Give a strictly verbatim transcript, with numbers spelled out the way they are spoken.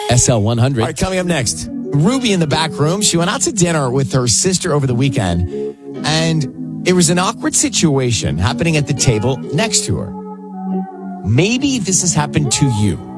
S L one hundred. All right, coming up next, Ruby in the back room. She went out to dinner with her sister over the weekend, and it was an awkward situation happening at the table next to her. Maybe this has happened to you.